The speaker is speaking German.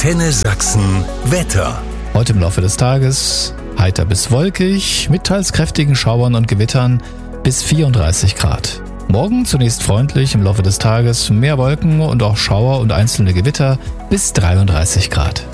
Antenne Sachsen Wetter. Heute im Laufe des Tages heiter bis wolkig, mit teils kräftigen Schauern und Gewittern bis 34 Grad. Morgen zunächst freundlich, im Laufe des Tages mehr Wolken und auch Schauer und einzelne Gewitter bis 33 Grad.